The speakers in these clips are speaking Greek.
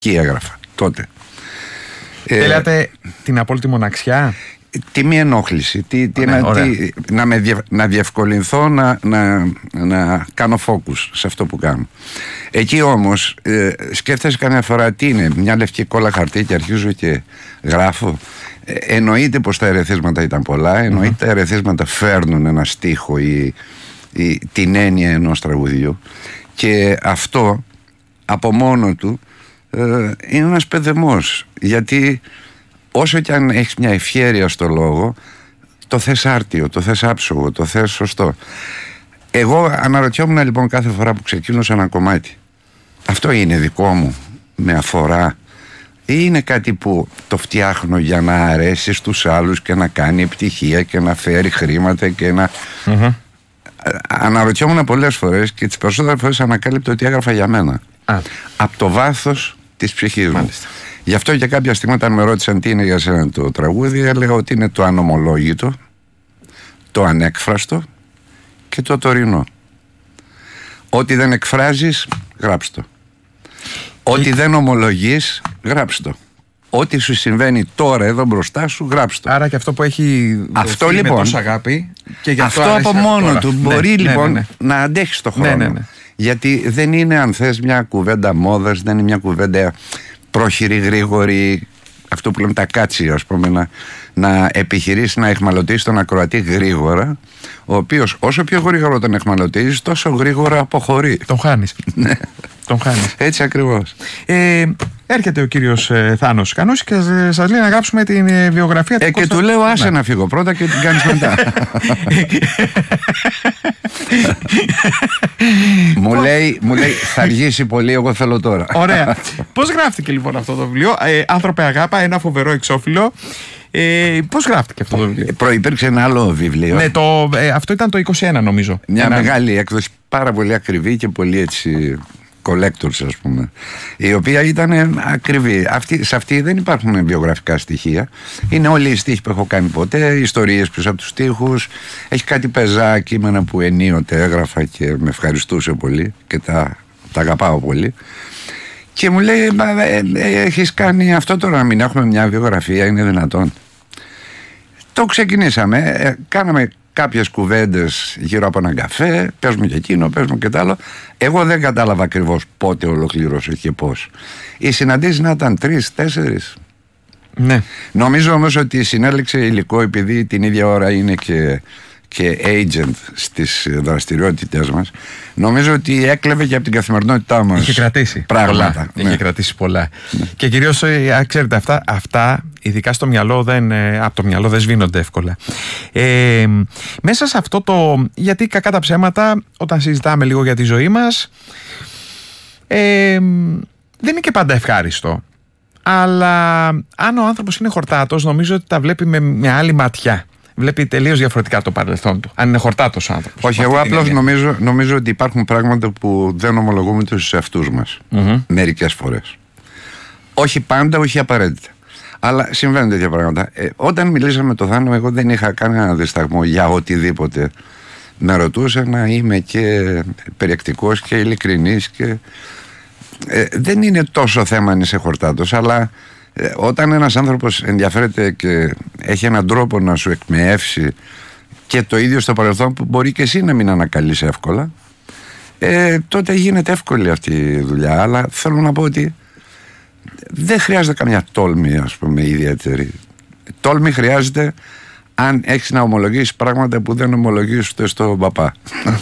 Εκεί έγραφα τότε. Θέλατε την απόλυτη μοναξιά. Τι μη ενόχληση, να διευκολυνθώ να κάνω focus σε αυτό που κάνω. Εκεί όμως σκέφτεσαι καμιά φορά τι είναι, μια λευκή κόλλα χαρτί και αρχίζω και γράφω. Εννοείται πως τα ερεθίσματα ήταν πολλά, εννοείται τα ερεθίσματα φέρνουν ένα στίχο ή την έννοια ενός τραγουδιού, και αυτό από μόνο του είναι ένας παιδεμός, γιατί όσο κι αν έχεις μια ευχέρεια στο λόγο, το θες άρτιο, το θες άψογο, το θες σωστό. Εγώ αναρωτιόμουν λοιπόν κάθε φορά που ξεκίνωσα ένα κομμάτι, αυτό είναι δικό μου, με αφορά, ή είναι κάτι που το φτιάχνω για να αρέσει στους άλλους και να κάνει επιτυχία και να φέρει χρήματα και να... Αναρωτιόμουν πολλές φορές, και τις περισσότερες φορές ανακάλυπτω ότι έγραφα για μένα. Από το βάθος της ψυχής μου. Μάλιστα. Γι' αυτό και κάποια στιγμή όταν με ρώτησαν τι είναι για σένα το τραγούδι, έλεγα ότι είναι το ανομολόγητο, το ανέκφραστο και το τωρινό. Ό,τι δεν εκφράζεις, γράψ' το. Ό,τι δεν ομολογείς, γράψ' το. Ό,τι σου συμβαίνει τώρα εδώ μπροστά σου, γράψ' το. Άρα και αυτό που έχει αυτό δοθεί λοιπόν, με τόση αγάπη, και γι' αυτό από μόνο τώρα του μπορεί λοιπόν να αντέχει το χρόνο. Γιατί δεν είναι, αν θες, μια κουβέντα μόδας, δεν είναι μια κουβέντα πρόχειρη, γρήγορη, αυτό που λέμε τα κάτσι, ας πούμε, να επιχειρήσει να εχμαλωτήσει τον ακροατή γρήγορα, ο οποίος όσο πιο γρήγορα τον εχμαλωτίζεις, τόσο γρήγορα αποχωρεί. Τον χάνεις. Ναι. Τον χάνεις. Έτσι ακριβώς. Έρχεται ο κύριος Θάνος Κανός και σας λέει να γράψουμε την βιογραφία του και του λέω άσε να φύγω πρώτα και την κάνεις μετά. μου λέει θα αργήσει πολύ, εγώ θέλω τώρα. Ωραία. Πώς γράφτηκε λοιπόν αυτό το βιβλίο, Άνθρωπε Αγάπα, ένα φοβερό εξώφυλλο. Πώς γράφτηκε αυτό το βιβλίο? Προϋπήρξε ένα άλλο βιβλίο. Ναι, αυτό ήταν το 21 νομίζω. Μια μεγάλη έκδοση, πάρα πολύ ακριβή και πολύ έτσι collectors, ας πούμε, η οποία ήταν ακριβή. Σε αυτή δεν υπάρχουν βιογραφικά στοιχεία. Είναι όλοι οι στίχοι που έχω κάνει ποτέ, ιστορίες πίσω από τους στίχους. Έχει κάτι πεζά κείμενα που ενίοτε έγραφα και με ευχαριστούσε πολύ και τα αγαπάω πολύ. Και μου λέει, έχεις κάνει αυτό τώρα, να μην έχουμε μια βιογραφία, είναι δυνατόν? Το ξεκινήσαμε, κάναμε κάποιες κουβέντες γύρω από έναν καφέ, παίζουμε και εκείνο, παίζουμε και τ' άλλο. Εγώ δεν κατάλαβα ακριβώς πότε ολοκλήρωσε και πώς. Οι συναντήσεις να ήταν 3-4. Ναι. Νομίζω όμως ότι συνέλεξε υλικό, επειδή την ίδια ώρα είναι και agent στις δραστηριότητες μας. Νομίζω ότι έκλεβε και από την καθημερινότητά μας. Είχε κρατήσει πράγματα. Πολλά. Είχε κρατήσει πολλά. Ναι. Και κυρίως, ξέρετε, αυτά ειδικά στο μυαλό από το μυαλό δεν σβήνονται εύκολα. Μέσα σε αυτό γιατί κακά τα ψέματα, όταν συζητάμε λίγο για τη ζωή μας, δεν είναι και πάντα ευχάριστο. Αλλά αν ο άνθρωπος είναι χορτάτος, νομίζω ότι τα βλέπει με άλλη ματιά. Βλέπει τελείως διαφορετικά το παρελθόν του, αν είναι χορτάτος ο άνθρωπος. Όχι, εγώ απλώς νομίζω ότι υπάρχουν πράγματα που δεν ομολογούμε τους εαυτούς μας. Μερικές φορές. Όχι πάντα, όχι απαραίτητα. Αλλά συμβαίνουν τέτοια πράγματα. Όταν μιλήσαμε με τον Θάνο, εγώ δεν είχα κανένα δισταγμό για οτιδήποτε. Με ρωτούσε να είμαι και περιεκτικός και ειλικρινής και δεν είναι τόσο θέμα αν είσαι χορτάτος, αλλά όταν ένας άνθρωπος ενδιαφέρεται και έχει έναν τρόπο να σου εκμεεύσει και το ίδιο στο παρελθόν που μπορεί και εσύ να μην ανακαλείς εύκολα, τότε γίνεται εύκολη αυτή η δουλειά. Αλλά θέλω να πω ότι δεν χρειάζεται καμιά τόλμη, ας πούμε, ιδιαίτερη. Τόλμη χρειάζεται αν έχεις να ομολογήσεις πράγματα που δεν ομολογείς ούτε στον παπά.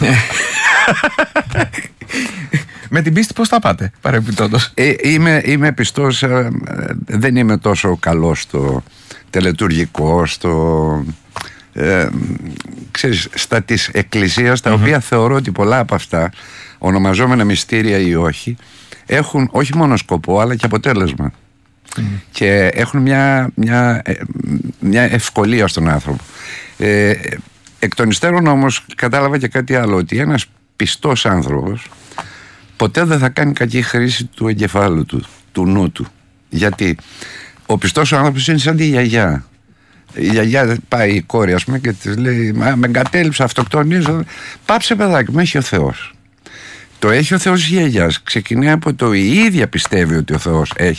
Με την πίστη πώς τα πάτε, παρεμπιπτόντως? Είμαι πιστός, δεν είμαι τόσο καλός στο τελετουργικό, ξέρεις, στα της εκκλησίας, τα οποία θεωρώ ότι πολλά από αυτά, ονομαζόμενα μυστήρια ή όχι, έχουν όχι μόνο σκοπό αλλά και αποτέλεσμα. Και έχουν μια ευκολία στον άνθρωπο. Εκ των υστέρων όμως κατάλαβα και κάτι άλλο, ότι ένας πιστός άνθρωπος ποτέ δεν θα κάνει κακή χρήση του εγκεφάλου του νου του. Γιατί ο πιστός άνθρωπος είναι σαν τη γιαγιά. Η γιαγιά πάει η κόρη, ας πούμε, και της λέει, με εγκατέλειψε, αυτοκτονίζω. Πάψε, παιδάκι μου, έχει ο Θεός. Το έχει ο Θεός γιαγιάς ξεκινάει από το η ίδια πιστεύει ότι ο Θεός έχει